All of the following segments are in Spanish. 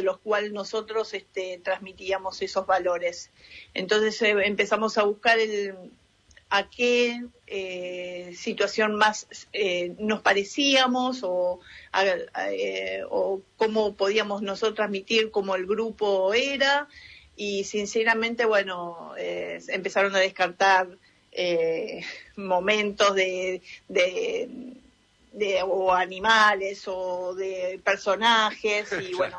de los cuales nosotros transmitíamos esos valores. Entonces empezamos a buscar a qué situación más nos parecíamos o cómo podíamos nosotros transmitir cómo el grupo era, y sinceramente, bueno, empezaron a descartar momentos de o animales o de personajes y bueno,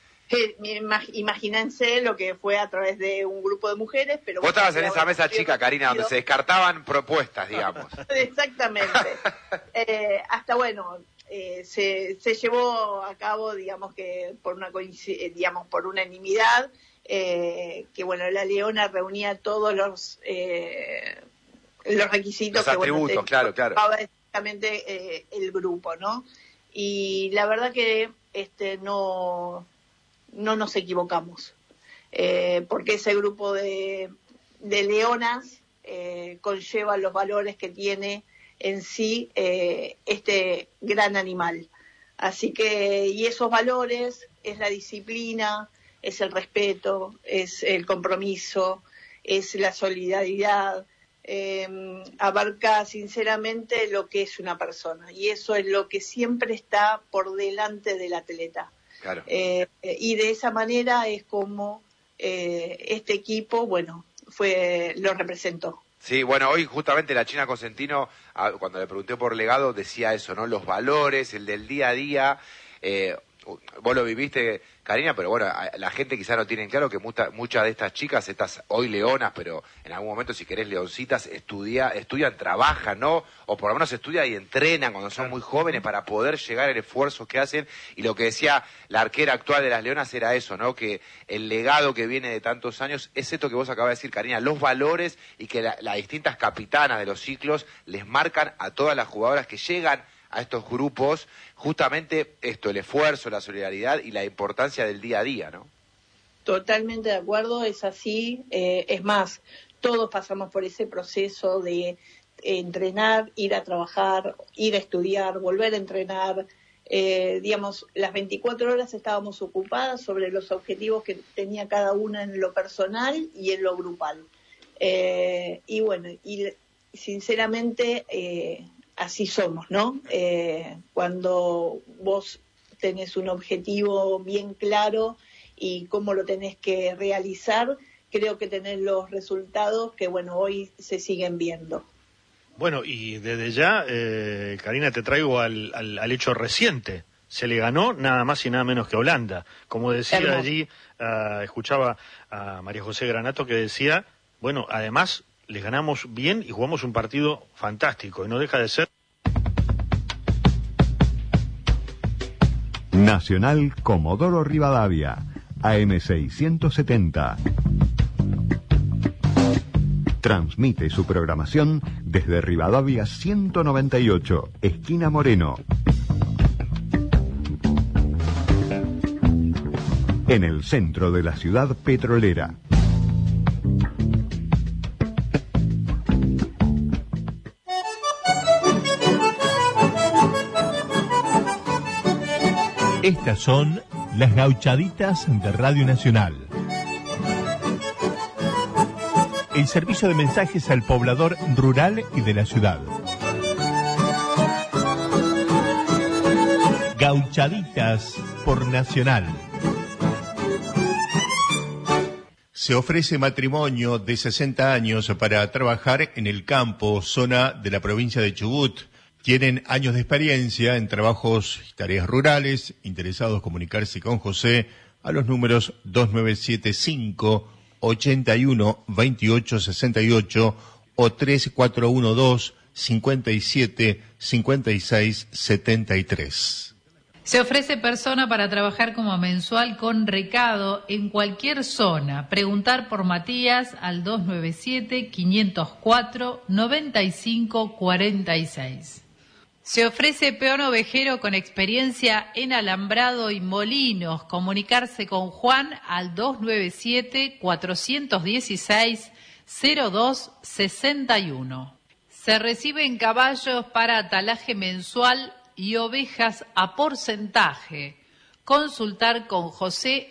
imagínense lo que fue a través de un grupo de mujeres. Pero vos estabas en esa mesa chica, Karina, donde se descartaban propuestas, digamos. Exactamente. Hasta bueno, se llevó a cabo, digamos que por por unanimidad, que bueno, la Leona reunía todos los requisitos, los atributos, claro. Exactamente, el grupo, ¿no? Y la verdad que no nos equivocamos, porque ese grupo de leonas conlleva los valores que tiene en sí este gran animal. Así que, y esos valores es la disciplina, es el respeto, es el compromiso, es la solidaridad, abarca sinceramente lo que es una persona, y eso es lo que siempre está por delante del atleta. Claro. Y de esa manera es como este equipo, bueno, lo representó. Sí, bueno, hoy justamente la China Cosentino, cuando le pregunté por legado, decía eso, ¿no? Los valores, el del día a día. Vos lo viviste, Karina, pero bueno, la gente quizá no tiene claro que muchas de estas chicas, estas hoy leonas, pero en algún momento, si querés, leoncitas, estudian, trabajan, ¿no? O por lo menos estudian y entrenan cuando son muy jóvenes para poder llegar al esfuerzo que hacen. Y lo que decía la arquera actual de las leonas era eso, ¿no? Que el legado que viene de tantos años es esto que vos acabas de decir, Karina, los valores, y que las distintas capitanas de los ciclos les marcan a todas las jugadoras que llegan a estos grupos, justamente esto, el esfuerzo, la solidaridad y la importancia del día a día, ¿no? Totalmente de acuerdo, es así. Es más, todos pasamos por ese proceso de entrenar, ir a trabajar, ir a estudiar, volver a entrenar. Digamos, las 24 horas estábamos ocupadas sobre los objetivos que tenía cada una en lo personal y en lo grupal. Y bueno, y sinceramente así somos, ¿no? Cuando vos tenés un objetivo bien claro y cómo lo tenés que realizar, creo que tenés los resultados que, bueno, hoy se siguen viendo. Bueno, y desde ya, Karina, te traigo al hecho reciente. Se le ganó nada más y nada menos que a Holanda. Como decía allí, escuchaba a María José Granato que decía, bueno, además les ganamos bien y jugamos un partido fantástico, y no deja de ser. Nacional Comodoro Rivadavia, AM670. Transmite su programación desde Rivadavia 198, esquina Moreno. En el centro de la ciudad petrolera. Estas son las gauchaditas de Radio Nacional. El servicio de mensajes al poblador rural y de la ciudad. Gauchaditas por Nacional. Se ofrece matrimonio de 60 años para trabajar en el campo, zona de la provincia de Chubut. Tienen años de experiencia en trabajos y tareas rurales. Interesados comunicarse con José a los números 2975 81 28 68 o 3412 57 56 73. Se ofrece persona para trabajar como mensual con recado en cualquier zona. Preguntar por Matías al 297 504 95 46. Se ofrece peón ovejero con experiencia en alambrado y molinos. Comunicarse con Juan al 297-416-0261. Se reciben caballos para atalaje mensual y ovejas a porcentaje. Consultar con José